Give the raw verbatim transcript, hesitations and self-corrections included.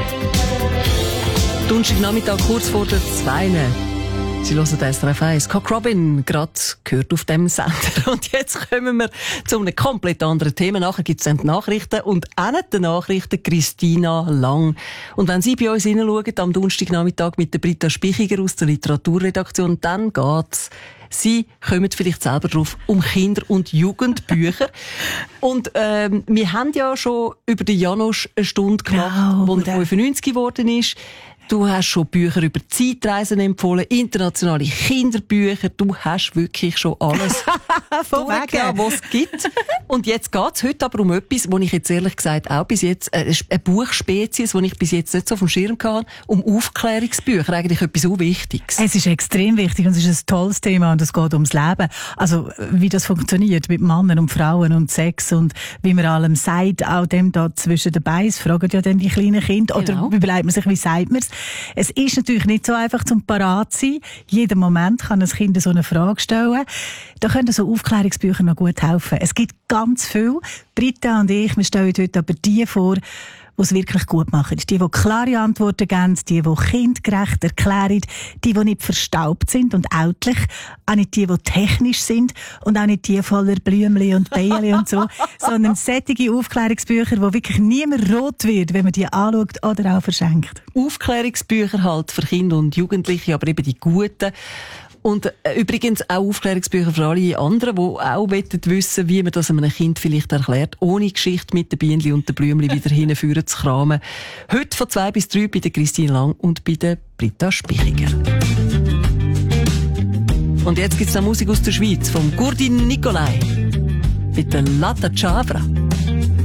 Donnerstagnachmittag kurz vor der zwei. Sie hören S R F eins. Cock Robin, gerade gehört auf dem Sender. Und jetzt kommen wir zu einem komplett anderen Thema. Nachher gibt es dann die Nachrichten und auch nicht die Nachrichten Christina Lang. Und wenn Sie bei uns hineinschauen, am Donnerstagnachmittag mit der Britta Spichiger aus der Literaturredaktion, dann geht's. Sie kommen vielleicht selber drauf, um Kinder- und Jugendbücher. Und ähm, wir haben ja schon über den Janosch eine Stunde gemacht, oh, wo er fünfundneunzig geworden ist. Du hast schon Bücher über Zeitreisen empfohlen, internationale Kinderbücher. Du hast wirklich schon alles durchgegeben, was es gibt. Und jetzt geht es heute aber um etwas, wo ich jetzt ehrlich gesagt auch bis jetzt, äh, eine Buchspezies, die ich bis jetzt nicht so auf dem Schirm hatte, um Aufklärungsbücher. Eigentlich etwas so Wichtiges. Es ist extrem wichtig und es ist ein tolles Thema und es geht ums Leben. Also, wie das funktioniert mit Männern und Frauen und Sex und wie man allem sagt, auch dem da zwischen den Beinen, fragen ja dann die kleinen Kinder. Genau. Oder überlegt man sich, wie sagt man es? Es ist natürlich nicht so einfach zum parat sein. Jeden Moment kann ein Kind so eine Frage stellen. Da können so Aufklärungsbücher noch gut helfen. Es gibt ganz viel. Britta und ich, wir stellen heute aber die vor, die es wirklich gut machen. Die, die klare Antworten geben, die, die kindgerecht erklären, die, die nicht verstaubt sind und ältlich, auch nicht die, die technisch sind und auch nicht die voller Blümchen und Beile und so, sondern sättige Aufklärungsbücher, wo wirklich niemand rot wird, wenn man die anschaut oder auch verschenkt. Aufklärungsbücher halt für Kinder und Jugendliche, aber eben die guten. Und äh, übrigens auch Aufklärungsbücher für alle anderen, die auch wissen, wie man das einem Kind vielleicht erklärt, ohne Geschichte mit den Bienen und den Blümchen wieder hinführen zu kramen. Heute von zwei bis drei bei der Christine Lang und bei der Britta Spichiger. Und jetzt gibt's noch Musik aus der Schweiz, vom Gurdin Nicolai mit der Latta Chavra.